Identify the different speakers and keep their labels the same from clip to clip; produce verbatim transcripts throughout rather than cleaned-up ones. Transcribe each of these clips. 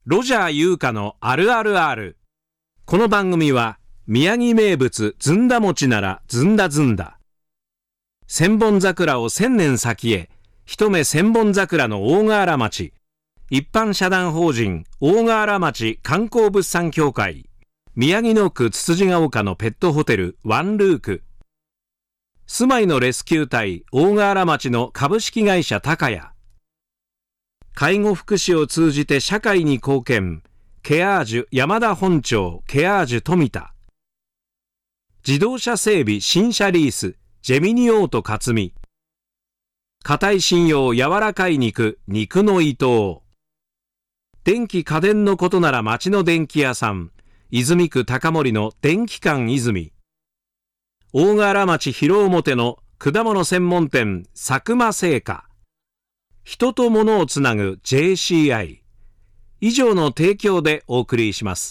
Speaker 1: ロジャー優香のあるある R。この番組は宮城名物ずんだ餅ならずんだずんだ。千本桜を千年先へ、一目千本桜の大河原町。一般社団法人大河原町観光物産協会。宮城野区つつじが丘のペットホテルワンルーク。住まいのレスキュー隊大河原町の株式会社高谷。介護福祉を通じて社会に貢献、ケアージュ山田本町ケアージュ富田。自動車整備新車リースジェミニオート勝美。硬い信用柔らかい肉肉の伊藤。電気家電のことなら町の電気屋さん泉区高森の電気館泉。大河原町広表の果物専門店佐久間製菓。人と物をつなぐ ジェーシーアイ 以上の提供でお送りします。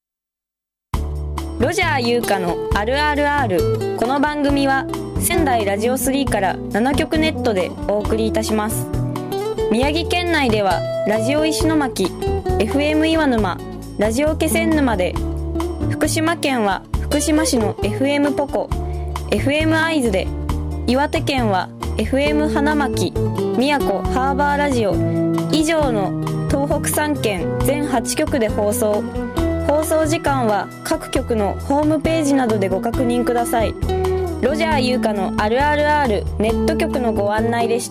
Speaker 2: ロジャー優香のあるある R。 この番組は仙台ラジオスリーからななきょくネットでお送りいたします。宮城県内ではラジオ石巻、 エフエム 岩沼、ラジオ気仙沼で、福島県は福島市の エフエム ポコ、 エフエム 会津で、岩手県は エフエム 花巻、宮古ハーバーラジオ以上の東北さんけん全はちきょくで放送。放送時間は各局のホームページなどでご確認ください。ロジャー優香のあるある R ネット局のご案内でした。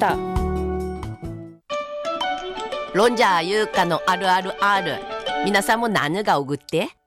Speaker 3: ロジャー優香のあるある R。 皆さんも何がおぐって